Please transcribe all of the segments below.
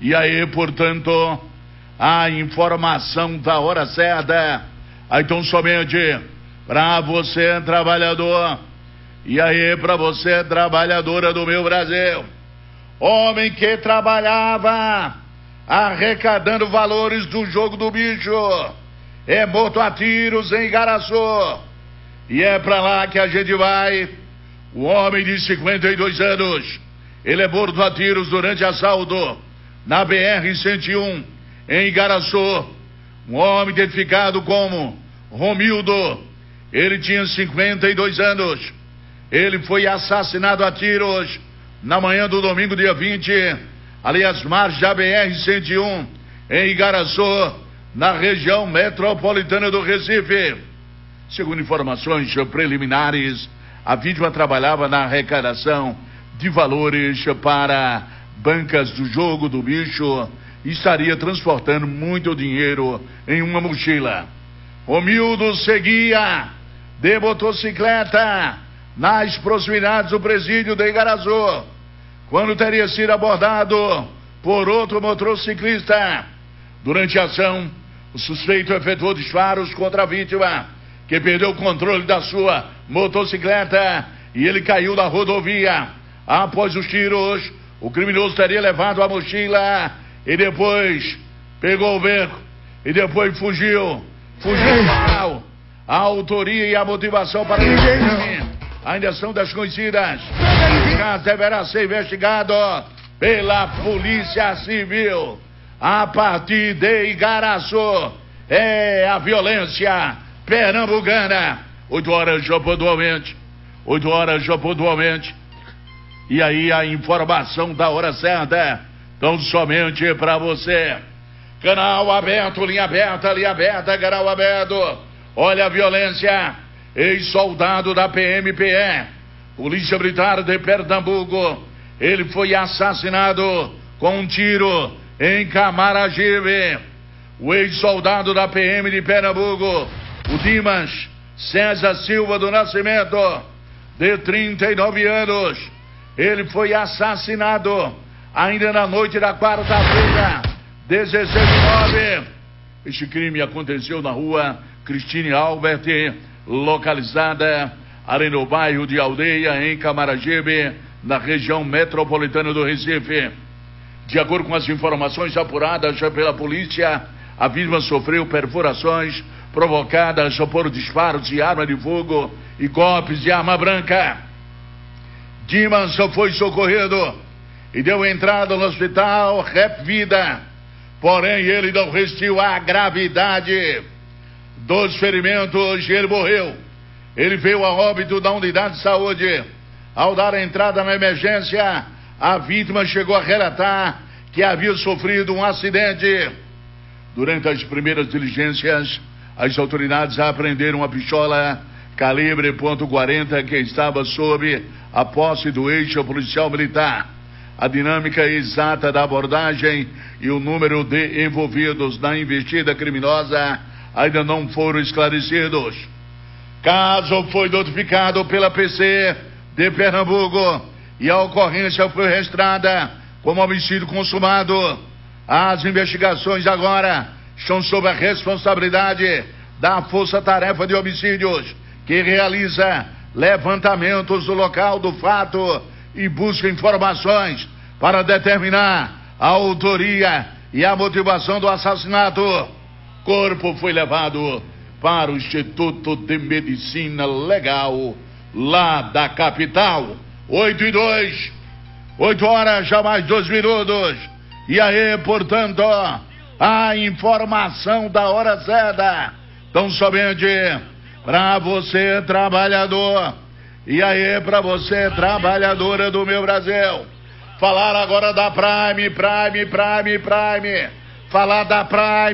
E aí, portanto, a informação da hora certa. Aí, então, somente para você, trabalhador. E aí, para você, trabalhadora do meu Brasil. Homem que trabalhava arrecadando valores do jogo do bicho é morto a tiros em Igaraçu. E é para lá que a gente vai. O homem de 52 anos, ele é morto a tiros durante assalto na BR-101 em Igaraçu. Um homem identificado como Romildo, ele tinha 52 anos. Ele foi assassinado a tiros na manhã do domingo, dia 20, ali às margens da BR-101 em Igaraçu, na região metropolitana do Recife. Segundo informações preliminares, a vítima trabalhava na arrecadação de valores para bancas do jogo do bicho e estaria transportando muito dinheiro em uma mochila. Romildo seguia de motocicleta nas proximidades do presídio de Igaraçu, quando teria sido abordado por outro motociclista. Durante a ação, o suspeito efetuou disparos contra a vítima, que perdeu o controle da sua motocicleta e ele caiu da rodovia. Após os tiros, o criminoso teria levado a mochila e depois pegou o beco e depois fugiu. A autoria e a motivação para o crime ainda são desconhecidas. O caso deverá ser investigado pela Polícia Civil. A partir de Igaraçu, é a violência pernambucana. 8 horas já pontualmente. 8 horas já pontualmente. E aí a informação da hora certa. Então somente para você. Canal aberto, linha aberta, canal aberto. Olha a violência. Ex-soldado da PMPE, Polícia Militar de Pernambuco. Ele foi assassinado com um tiro em Camaragibe. O ex-soldado da PM de Pernambuco, o Dimas César Silva do Nascimento, de 39 anos. Ele foi assassinado ainda na noite da quarta-feira, 16/9. Este crime aconteceu na rua Cristine Albert, localizada ali no bairro de Aldeia, em Camaragibe, na região metropolitana do Recife. De acordo com as informações apuradas pela polícia, a vítima sofreu perfurações provocadas por disparos de arma de fogo e golpes de arma branca. Dimas foi socorrido e deu entrada no hospital Rep Vida, porém ele não resistiu à gravidade dos ferimentos e ele morreu. Ele veio a óbito da unidade de saúde. Ao dar a entrada na emergência, a vítima chegou a relatar que havia sofrido um acidente. Durante as primeiras diligências, as autoridades apreenderam uma pistola calibre .40 que estava sob a posse do ex-policial militar. A dinâmica exata da abordagem e o número de envolvidos na investida criminosa ainda não foram esclarecidos. Caso foi notificado pela PC de Pernambuco e a ocorrência foi registrada como homicídio consumado. As investigações agora estão sob a responsabilidade da Força Tarefa de Homicídios, que realiza levantamentos do local do fato e busca informações para determinar a autoria e a motivação do assassinato. Corpo foi levado para o Instituto de Medicina Legal lá da capital. 8:02, 8 horas já mais 2 minutos. E aí, portanto, a informação da hora certa. Então somente para você, trabalhador. E aí, para você, trabalhadora do meu Brasil. Falar agora da Prime. Falar da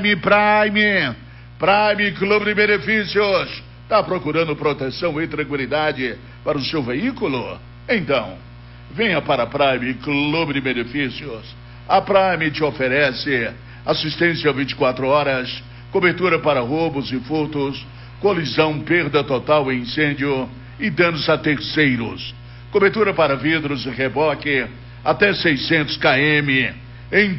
Prime Clube de Benefícios. Está procurando proteção e tranquilidade para o seu veículo? Então, venha para a Prime Clube de Benefícios. A Prime te oferece assistência 24 horas, cobertura para roubos e furtos, colisão, perda total e incêndio e danos a terceiros. Cobertura para vidros e reboque até 600 km. Em